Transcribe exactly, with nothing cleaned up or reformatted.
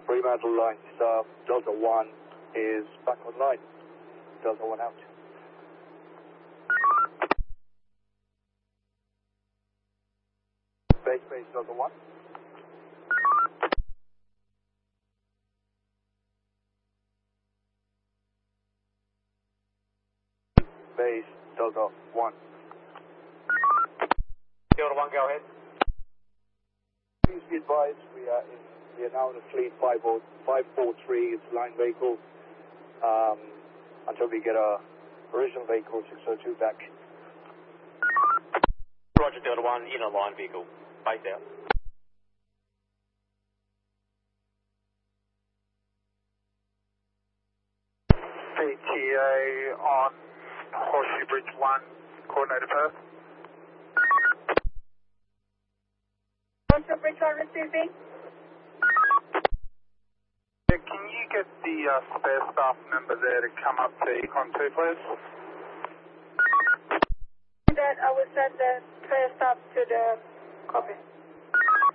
Fremantle line staff, Delta one is back online. Delta one out. Base, base, Delta one. Base, Delta one. Delta one, go ahead. Please be advised, we are in, we are now in a fleet five four three, it's a line vehicle, um, until we get a original vehicle six oh two back. Roger, Delta one, in a line vehicle. Base out. P T A on Horseshoe Bridge one, coordinator Perth. Horseshoe Bridge one receiving. Yeah, can you get the uh, spare staff member there to come up to Econ two, please? That I will send the spare staff to the copy.